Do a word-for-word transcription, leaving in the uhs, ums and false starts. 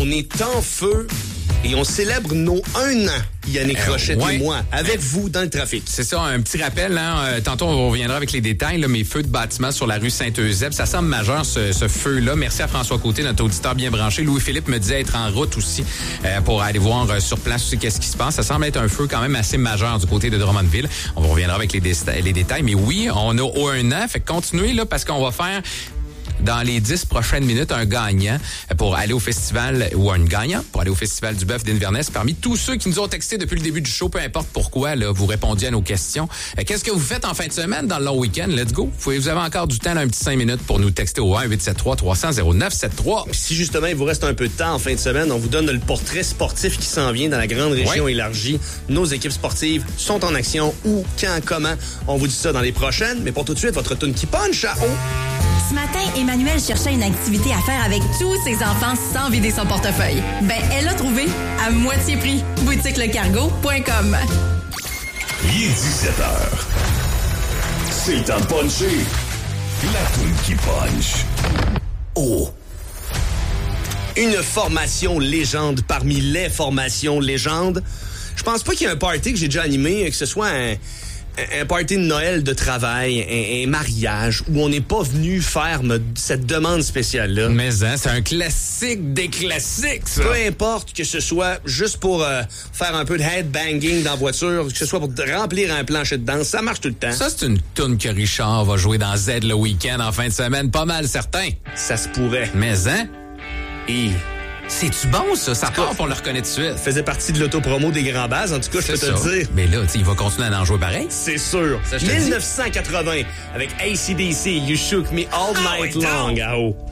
On est en feu et on célèbre nos un an, Yannick Euh, Rochette ouais. et moi, avec vous dans le trafic. C'est ça, un petit rappel. Hein? Euh, tantôt, on reviendra avec les détails. Là, mes feux de bâtiment sur la rue Saint-Eusèbe, ça semble majeur, ce, ce feu-là. Merci à François Côté, notre auditeur bien branché. Louis-Philippe me disait être en route aussi euh, pour aller voir euh, sur place aussi qu'est-ce qui se passe. Ça semble être un feu quand même assez majeur du côté de Drummondville. On reviendra avec les, dé- les détails. Mais oui, on a au un an. Fait que continuez là parce qu'on va faire... dans les dix prochaines minutes, un gagnant pour aller au festival, ou un gagnant pour aller au festival du Bœuf d'Inverness. Parmi tous ceux qui nous ont texté depuis le début du show, peu importe pourquoi, là, vous répondiez à nos questions. Euh, Qu'est-ce que vous faites en fin de semaine dans le long week-end? Let's go! Vous, pouvez, vous avez encore du temps, là, un petit cinq minutes pour nous texter au un huit sept trois trois cents zéro neuf sept trois. Si justement il vous reste un peu de temps en fin de semaine, on vous donne le portrait sportif qui s'en vient dans la grande région Ouais. élargie. Nos équipes sportives sont en action. Où, quand, comment? On vous dit ça dans les prochaines. Mais pour tout de suite, votre tune qui punch à haut. Ce matin, Emmanuel cherchait une activité à faire avec tous ses enfants sans vider son portefeuille. Ben, elle l'a trouvé à moitié prix. boutique le cargo point com. Il est dix-sept heures. C'est le temps de puncher. La toune qui punch. Oh. Une formation légende parmi les formations légendes. Je pense pas qu'il y ait un party que j'ai déjà animé, que ce soit un, un party de Noël de travail, un, un mariage, où on n'est pas venu faire me- cette demande spéciale-là. Mais hein, c'est un classique des classiques, ça! Peu importe que ce soit juste pour euh, faire un peu de headbanging dans la voiture, que ce soit pour remplir un plancher de danse, ça marche tout le temps. Ça, c'est une toune que Richard va jouer dans Z le week-end en fin de semaine. Pas mal certain. Ça se pourrait. Mais hein? Et c'est-tu bon, ça? Ça part, on le reconnaît tout de suite. Ça faisait partie de l'autopromo des grands bases, en tout cas, je peux C'est te ça. le dire. Mais là, tu sais, il va continuer à en jouer pareil. C'est sûr. Ça, je te dis. dix-neuf cent quatre-vingts avec A C D C, You Shook Me All Ah Night ouais, Long. donc. Ah, oh.